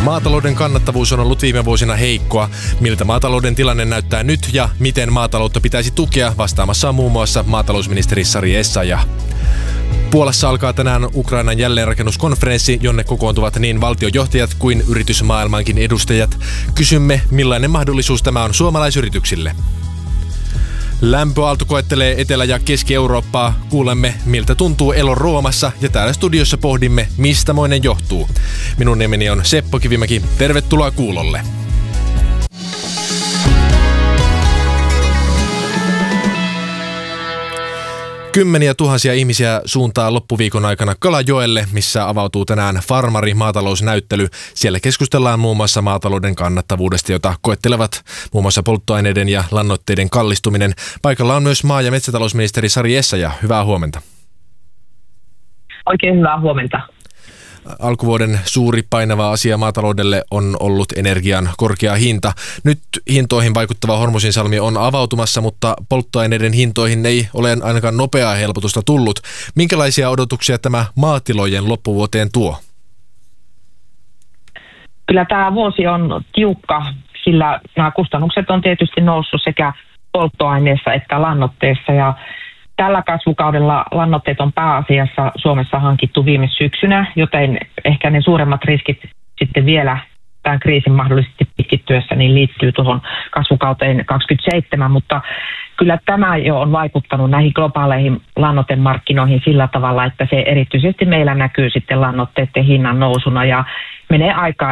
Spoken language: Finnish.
Maatalouden kannattavuus on ollut viime vuosina heikkoa. Miltä maatalouden tilanne näyttää nyt ja miten maataloutta pitäisi tukea, vastaamassa on muun muassa maatalousministeri Sari Essayah. Puolassa alkaa tänään Ukrainan jälleenrakennuskonferenssi, jonne kokoontuvat niin valtiojohtajat kuin yritysmaailmankin edustajat. Kysymme, millainen mahdollisuus tämä on suomalaisyrityksille. Lämpöaalto koettelee Etelä- ja Keski-Eurooppaa. Kuulemme, miltä tuntuu elo Roomassa, ja täällä studiossa pohdimme, mistä moinen johtuu. Minun nimeni on Seppo Kivimäki. Tervetuloa kuulolle. Kymmeniä tuhansia ihmisiä suuntaa loppuviikon aikana Kalajoelle, missä avautuu tänään Farmari-maatalousnäyttely. Siellä keskustellaan muun muassa maatalouden kannattavuudesta, jota koettelevat muun muassa polttoaineiden ja lannoitteiden kallistuminen. Paikalla on myös maa- ja metsätalousministeri Sari Essayah. Hyvää huomenta. Oikein hyvää huomenta. Alkuvuoden suuri painava asia maataloudelle on ollut energian korkea hinta. Nyt hintoihin vaikuttava Hormusin-salmi on avautumassa, mutta polttoaineiden hintoihin ei ole ainakaan nopeaa helpotusta tullut. Minkälaisia odotuksia tämä maatilojen loppuvuoteen tuo? Kyllä tämä vuosi on tiukka, sillä nämä kustannukset on tietysti noussut sekä polttoaineessa että lannoitteessa, ja tällä kasvukaudella lannoitteet on pääasiassa Suomessa hankittu viime syksynä, joten ehkä ne suuremmat riskit sitten vielä tämän kriisin mahdollisesti pitkittyessä niin liittyy tuohon kasvukauteen 27, mutta kyllä tämä jo on vaikuttanut näihin globaaleihin lannoitemarkkinoihin sillä tavalla, että se erityisesti meillä näkyy sitten lannoitteiden hinnan nousuna, ja menee aikaa